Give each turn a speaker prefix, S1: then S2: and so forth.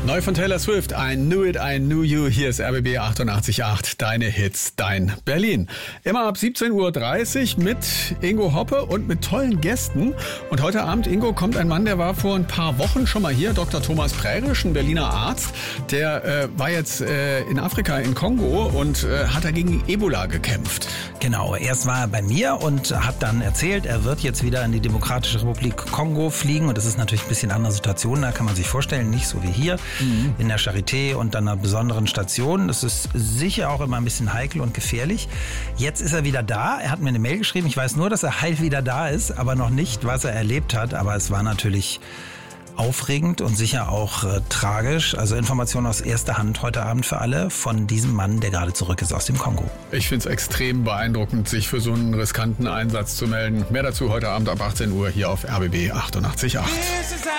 S1: Neu von Taylor Swift, I Knew It, I Knew You. Hier ist RBB 88.8, deine Hits, dein Berlin. Immer ab 17.30 Uhr mit Ingo Hoppe und mit tollen Gästen. Und heute Abend, Ingo, kommt ein Mann, der war vor ein paar Wochen schon mal hier, Dr. Thomas Prärisch, ein Berliner Arzt. Der war jetzt in Afrika, in Kongo und hat da gegen Ebola gekämpft.
S2: Genau, erst war er bei mir und hat dann erzählt, er wird jetzt wieder in die Demokratische Republik Kongo fliegen. Und das ist natürlich ein bisschen andere Situation, da kann man sich vorstellen, nicht so wie hier in der Charité und dann einer besonderen Station. Das ist sicher auch immer ein bisschen heikel und gefährlich. Jetzt ist er wieder da, er hat mir eine Mail geschrieben. Ich weiß nur, dass er heil wieder da ist, aber noch nicht, was er erlebt hat. Aber es war natürlich aufregend und sicher auch tragisch. Also Informationen aus erster Hand heute Abend für alle von diesem Mann, der gerade zurück ist aus dem Kongo.
S1: Ich finde es extrem beeindruckend, sich für so einen riskanten Einsatz zu melden. Mehr dazu heute Abend ab 18 Uhr hier auf RBB 88.8.